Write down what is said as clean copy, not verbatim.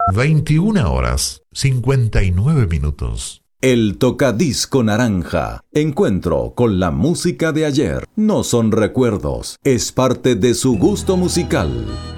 21:59. El Tocadisco Naranja. Encuentro con la música de ayer. No son recuerdos, es parte de su gusto musical.